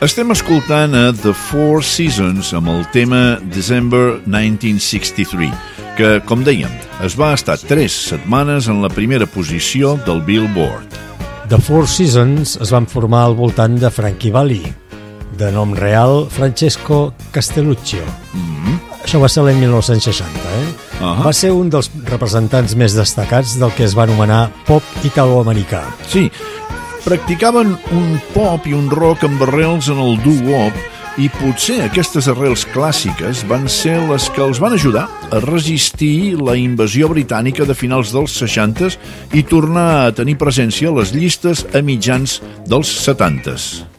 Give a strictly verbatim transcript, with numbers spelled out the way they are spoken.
Estem escoltant a The Four Seasons amb el tema December nineteen sixty-three, que, com dèiem, es va estar tres setmanes en la primera posició del Billboard. The Four Seasons es van formar al voltant de Frankie Valli, de nom real Francesco Castelluccio. Mm-hmm. Això va ser l'any mil nou-cents seixanta, eh? Uh-huh. Va ser un dels representants més destacats del que es va anomenar pop italoamericà. Sí, practicaven un pop i un rock amb arrels en el doo-wop, i potser aquestes arrels clàssiques van ser les que els van ajudar a resistir la invasió britànica de finals dels seixantes i tornar a tenir presència a les llistes a mitjans dels setantes.